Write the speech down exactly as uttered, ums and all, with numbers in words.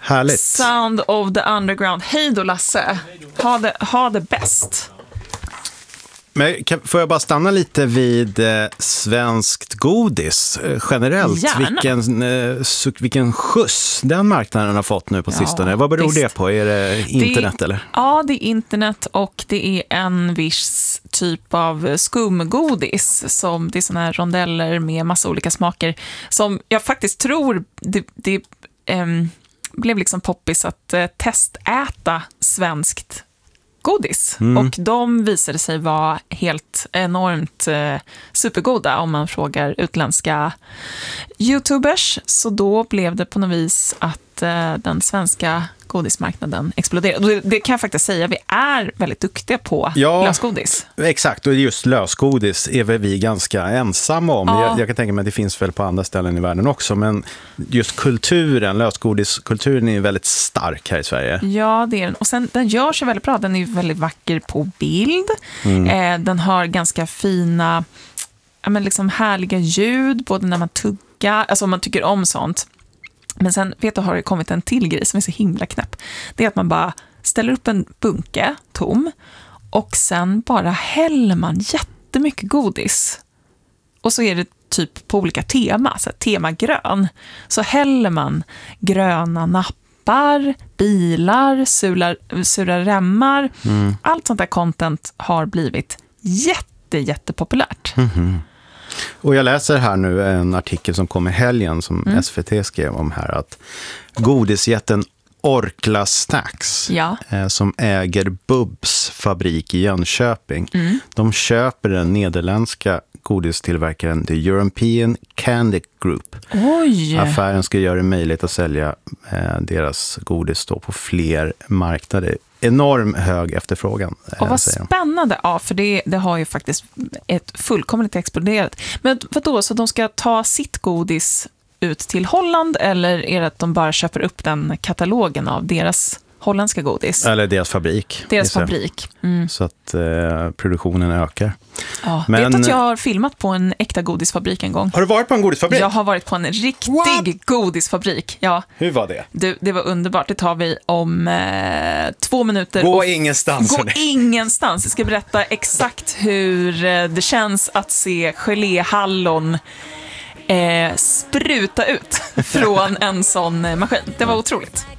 Härligt. Sound of the Underground. Hej då, Lasse. Ha det, ha det bäst. Men kan, får jag bara stanna lite vid eh, svenskt godis eh, generellt? Gärna. Vilken, eh, su- vilken skjuts den marknaden har fått nu på Ja, sistone. Vad beror visst. det på? Är det internet det, eller? Ja, det är internet och det är en viss typ av skumgodis. Som, det är såna här rondeller med massa olika smaker som jag faktiskt tror det, det ehm, blev liksom poppis att eh, testäta svenskt godis. Mm. Och de visade sig vara helt enormt eh, supergoda om man frågar utländska YouTubers. Så då blev det på något vis att eh, den svenska godismarknaden exploderade. Det, det kan jag faktiskt säga, vi är väldigt duktiga på Ja, lösgodis. Exakt, och just lösgodis är väl vi ganska ensamma om. Ja. Jag, jag kan tänka mig att det finns väl på andra ställen i världen också, men just kulturen, lösgodiskulturen är väldigt stark här i Sverige. Ja, det är den. Och sen, den gör sig väldigt bra. Den är väldigt vacker på bild. Mm. Eh, den har ganska fina, ja, men liksom härliga ljud, både när man tuggar, alltså om man tycker om sånt. Men sen, vet du, har det kommit en till grej som är så himla knäpp. Det är att man bara ställer upp en bunke tom och sen bara häller man jättemycket godis. Och så är det typ på olika tema, så här, tema grön. Så häller man gröna nappar, bilar, sura, sura remmar. Mm. Allt sånt där content har blivit jätte, jättepopulärt. Mm-hmm. Och jag läser här nu en artikel som kom i helgen som Mm. S V T skrev om här, att godisjätten Orkla Snacks Ja. eh, som äger Bubs fabrik i Jönköping. Mm. De köper den nederländska godistillverkaren The European Candy Group. Oj! Affären ska göra det möjligt att sälja eh, deras godis då på fler marknader. Enorm hög efterfrågan. Eh, Och vad säger de. spännande, ja, för det, det har ju faktiskt ett fullkomligt exploderat. Men vadå, så de ska ta sitt godis ut till Holland, eller är det att de bara köper upp den katalogen av deras holländska godis? Eller deras fabrik. Deras gissar jag. fabrik. Mm. Så att eh, produktionen ökar. Ja. Men- Vet att jag har filmat på en äkta godisfabrik en gång? Har du varit på en godisfabrik? Jag har varit på en riktig What? godisfabrik. Ja, Hur var det? du, det var underbart. Det tar vi om eh, två minuter. Gå och ingenstans. Gå hörni. ingenstans. Jag ska berätta exakt hur eh, det känns att se geléhallon eh, spruta ut från en sån eh, maskin. Det var otroligt.